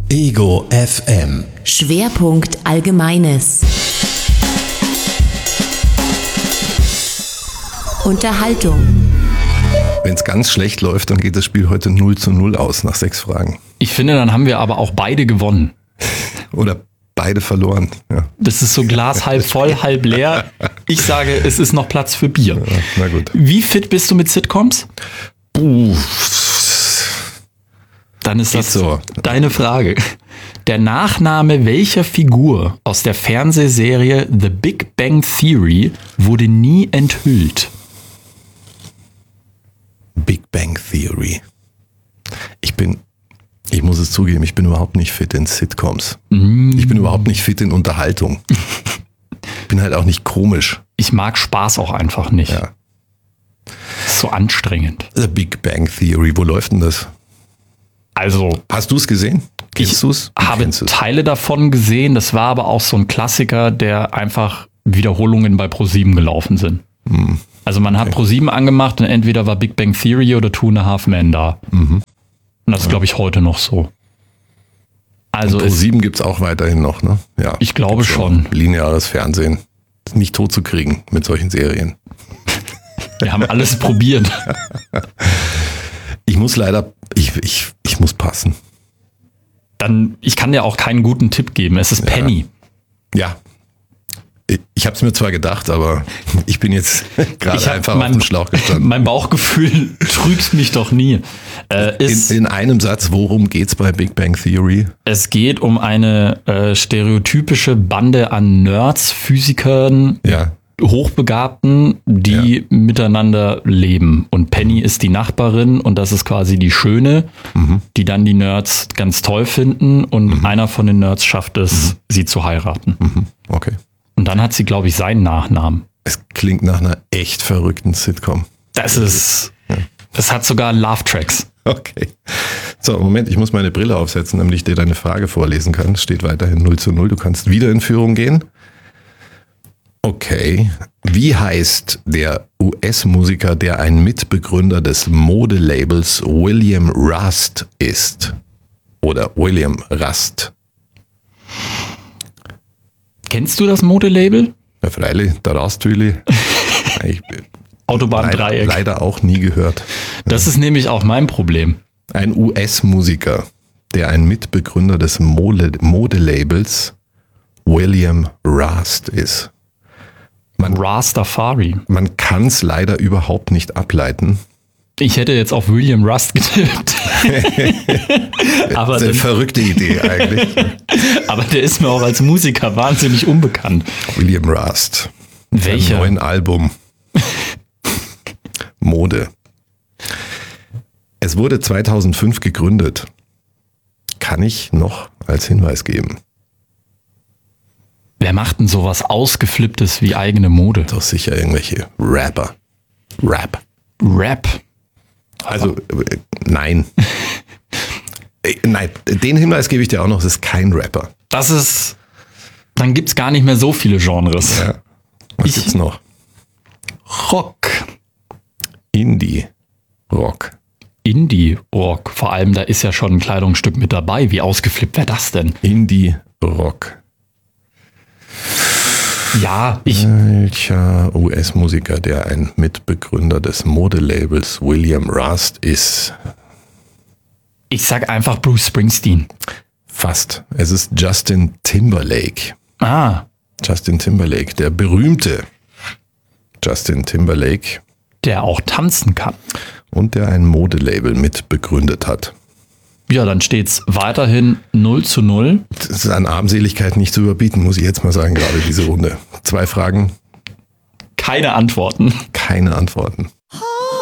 Ego FM. Schwerpunkt Allgemeines. Unterhaltung. Wenn es ganz schlecht läuft, dann geht das Spiel heute 0:0 aus nach 6 Fragen. Ich finde, dann haben wir aber auch beide gewonnen. Oder beide verloren. Ja. Das ist so Glas halb voll, halb leer. Ich sage, es ist noch Platz für Bier. Ja, na gut. Wie fit bist du mit Sitcoms? Dann ist das so. Deine Frage. Der Nachname welcher Figur aus der Fernsehserie The Big Bang Theory wurde nie enthüllt? Big Bang Theory. Ich muss es zugeben, ich bin überhaupt nicht fit in Sitcoms. Ich bin überhaupt nicht fit in Unterhaltung. Ich bin halt auch nicht komisch. Ich mag Spaß auch einfach nicht. Ja. Ist so anstrengend. The Big Bang Theory, wo läuft denn das? Also, Hast du es gesehen? Kennst du es? habe Teile davon gesehen. Das war aber auch so ein Klassiker, der einfach Wiederholungen bei ProSieben gelaufen sind. Also man hat ProSieben angemacht und entweder war Big Bang Theory oder Two and a Half Men da. Und das ist, glaube ich, heute noch so. Also ProSieben gibt es auch weiterhin noch, ne? Ja. Ich glaube Gibt's schon. auch. Lineares Fernsehen. Ist nicht tot zu kriegen mit solchen Serien. Wir haben alles probiert. Ich muss leider, ich muss passen. Dann, ich kann dir auch keinen guten Tipp geben. Es ist Penny. Ja. Ich habe es mir zwar gedacht, aber ich bin jetzt gerade einfach auf dem Schlauch gestanden. Mein Bauchgefühl trügt mich doch nie. In einem Satz, worum geht's bei Big Bang Theory? Es geht um eine stereotypische Bande an Nerds, Physikern, Ja. Hochbegabten, die miteinander leben. Und Penny ist die Nachbarin und das ist quasi die Schöne, die dann die Nerds ganz toll finden und einer von den Nerds schafft es, sie zu heiraten. Okay. Und dann hat sie, glaube ich, seinen Nachnamen. Es klingt nach einer echt verrückten Sitcom. Das hat sogar Love-Tracks. Okay. So, Moment, ich muss meine Brille aufsetzen, damit ich dir deine Frage vorlesen kann. Es steht weiterhin 0:0. Du kannst wieder in Führung gehen. Okay. Wie heißt der US-Musiker, der ein Mitbegründer des Modelabels William Rust ist? Oder William Rust? Kennst du das Modelabel? Ja, freilich, der Rastüli. Autobahndreieck. Leider auch nie gehört. Das ist nämlich auch mein Problem. Ein US-Musiker, der ein Mitbegründer des Modelabels William Rust ist. Rastafari. Man kann es leider überhaupt nicht ableiten. Ich hätte jetzt auf William Rust getippt. Das ist eine verrückte Idee eigentlich. Aber der ist mir auch als Musiker wahnsinnig unbekannt. William Rust. Welcher? Ein neuen Album. Mode. Es wurde 2005 gegründet. Kann ich noch als Hinweis geben. Wer macht denn sowas Ausgeflipptes wie eigene Mode? Doch sicher irgendwelche Rapper. Rap. Also, nein. Nein, den Hinweis gebe ich dir auch noch, es ist kein Rapper. Dann gibt's gar nicht mehr so viele Genres. Ja. Was gibt's noch? Rock. Indie-Rock. Indie-Rock. Vor allem, da ist ja schon ein Kleidungsstück mit dabei. Wie ausgeflippt wäre das denn? Indie-Rock. Ja, Welcher US-Musiker, der ein Mitbegründer des Modelabels William Rust ist? ich sag einfach Bruce Springsteen. Fast. Es ist Justin Timberlake. Ah, Justin Timberlake, der berühmte Justin Timberlake. der auch tanzen kann. Und der ein Modelabel mitbegründet hat. Ja, dann steht's weiterhin 0:0. Das ist an Armseligkeit nicht zu überbieten, muss ich jetzt mal sagen, gerade diese Runde. 2 Fragen, Keine Antworten. keine Antworten.